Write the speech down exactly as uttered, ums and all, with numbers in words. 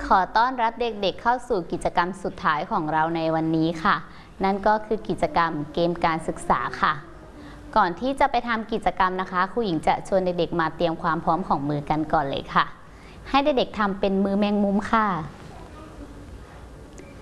ขอต้อนรับเด็กๆเข้าสู่กิจกรรมสุดท้ายของเราในวันนี้ค่ะนั่นก็คือกิจกรรมเกมการศึกษาค่ะก่อนที่จะไปทำกิจกรรมนะคะครูหญิงจะชวนเด็กๆมาเตรียมความพร้อมของมือกันก่อนเลยค่ะให้เด็กๆทำเป็นมือแมงมุมค่ะ